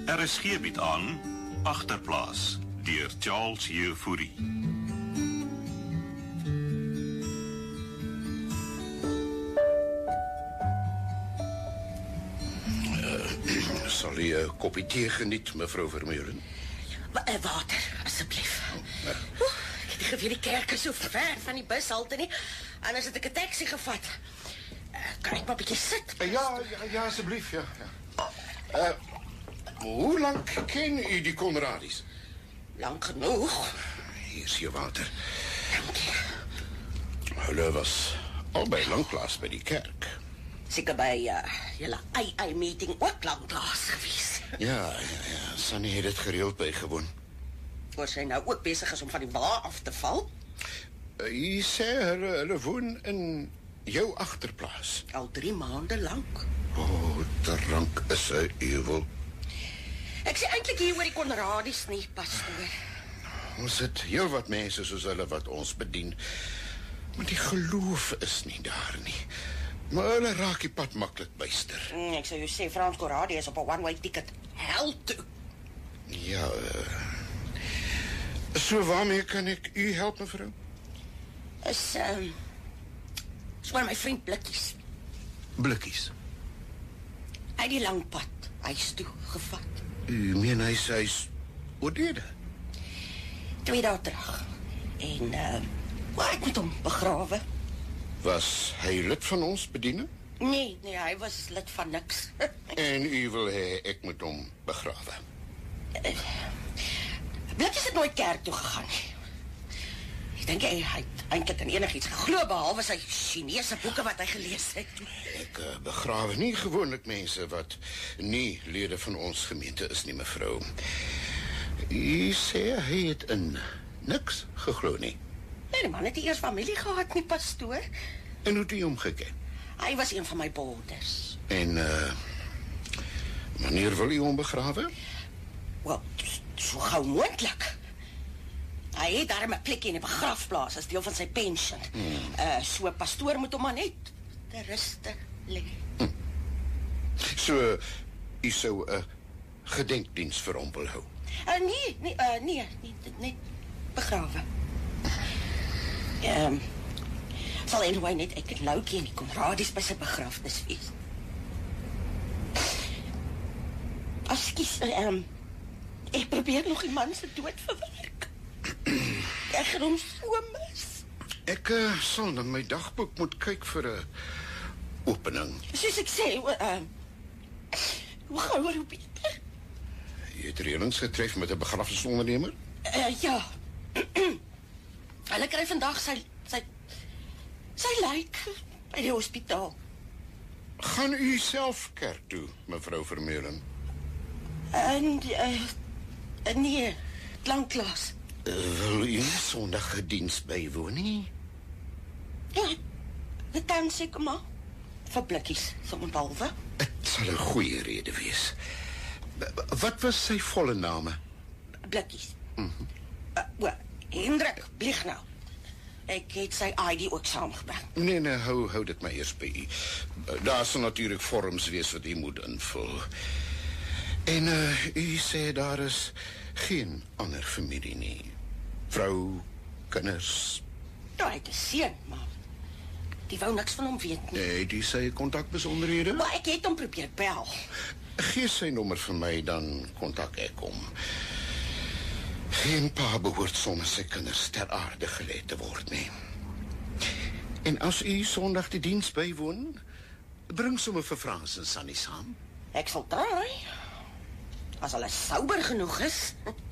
RSG bied aan Agterplaas deur Charles Jefouri. Sal u 'n koppie thee geniet, mevrou Vermeulen? Water, asseblief. Ek het geweet die kerk is so ver van die bushalte nie. Anders het ek 'n taxi gevat. Kan ek maar 'n bietjie sit? Ja, asseblief, ja. Hoe lank ken u die Conradis? Lank genoeg. Hier is jou water. Dankie. Hulle was albei lanklaas by die kerk. Seker by julle AI-meeting ook lanklaas gewees. Ja, Sunny het dit gereeld bygewoon. Hoor sy nou ook besig is om van die wa af te val? U sê hulle woon in jou agterplaas. Al 3 maande lank. Drank is 'n ewel. Ek sê eintlik hier oor die Conradis nie, pastoor. Ons het heel wat mense soos hulle wat ons bedien. Maar die geloof is nie daar nie. Maar hulle raak die pad maklik byster. Ek sou jou sê, Frans Conradie is op 'n one-way ticket hel toe. Ja, so waarmee kan ek u help, mevrou? Is maar my vriend Blikkies. Blikkies? Hy het die lang pad huis toe gevat. U meen hy is oorlede? 2 dae terug. En ek moet hom begrawe. Was hy lid van ons bediening? Nee, hy was lid van niks. En u wil hê ek moet hom begrawe? Blikkies het nooit kerk toe gegaan nie. Ek dink hy het eintlik in enigiets geglo behalwe sy Chinese boeke wat hy gelees het. Ek begrawe nie gewoonlik mense wat nie lede van ons gemeente is nie, mevrou. U sê hy het in niks geglo nie. Nee, die man het nie eers familie gehad nie, pastoor. En hoe het u hom geken? Hy was een van my boarders. En wanneer wil u hom begrawe? Wel, so gou moontlik. Hy het daar 'n plekkie in 'n begrafplaas as deel van sy pensioen. So pastoor moet hom maar net ter ruste lê. So u sou 'n gedenkdiens vir hom wil hou? Nee, net begrawe. Sal anyway net ek en Loukie en die Conradis by sy begrafnis wees. Ekskuus, ek probeer nog die man se dood verwerk. Ek gaan hom so mis. Ek sal na my dagboek moet kyk vir 'n opening. Soos ek sê, hoe gouer hoe beter. Jy het reëlings getref met 'n begrafnisondernemer? Ja. Hulle kry vandag sy lijk by die hospitaal. Gaan u self kerk toe, mevrou Vermeulen? Nee, lanklaas. Wil u Sondag gediens bywoon nie? Ja, dit kan seker maar. Vir Blikkies, sommerhalwe. Dit sal 'n goeie rede wees. Wat was sy volle name? Blikkies. Hendrik Bliegnou. Ek het sy ID ook saamgebring. Nee, hou dit maar eers by u. Daar sal natuurlik vorms wees wat u moet invul. En u sê daar is geen ander familie nie. Vrou, kinders. Ja, hy het 'n seun, maar die wou niks van hom weet nie. Nee, die sy kontakbesonderhede? Maar ek het hom probeer bel. Gee sy nommer vir my, dan kontak ek hom. Geen pa behoort sonder sy kinders ter aarde gelê te word nie. En as u Sondag die diens bywoon, bring sommer vir Frans en Sunny saam. Ek sal try. As hulle souber genoeg is.